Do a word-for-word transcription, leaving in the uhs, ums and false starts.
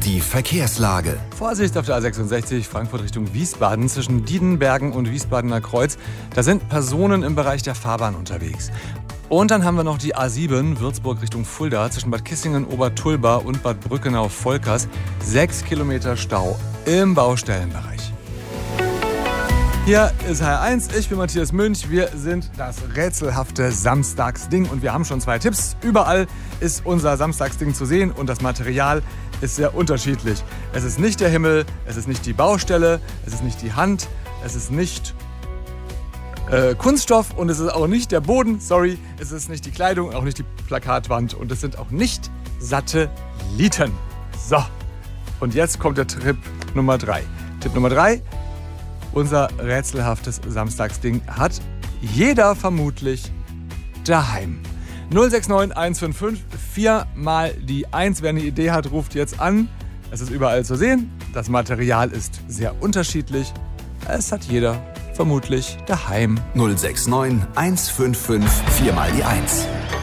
Die Verkehrslage. Vorsicht auf der A sechsundsechzig, Frankfurt Richtung Wiesbaden, zwischen Diedenbergen und Wiesbadener Kreuz. Da sind Personen im Bereich der Fahrbahn unterwegs. Und dann haben wir noch die A sieben, Würzburg Richtung Fulda, zwischen Bad Kissingen, Obertulba und Bad Brückenau-Volkers. Sechs Kilometer Stau im Baustellenbereich. Hier ist H R eins, ich bin Matthias Münch, wir sind das rätselhafte Samstagsding und wir haben schon zwei Tipps. Überall ist unser Samstagsding zu sehen und das Material ist sehr unterschiedlich. Es ist nicht der Himmel, es ist nicht die Baustelle, es ist nicht die Hand, es ist nicht äh, Kunststoff und es ist auch nicht der Boden, sorry, es ist nicht die Kleidung, auch nicht die Plakatwand und es sind auch nicht Satelliten. So, und jetzt kommt der Tipp Nummer drei. Tipp Nummer drei. Unser rätselhaftes Samstagsding hat jeder vermutlich daheim. null sechs neun eins fünf fünf vier mal die eins. Wer eine Idee hat, ruft jetzt an. Es ist überall zu sehen. Das Material ist sehr unterschiedlich. Es hat jeder vermutlich daheim. null sechs neun eins fünf fünf vier mal die eins.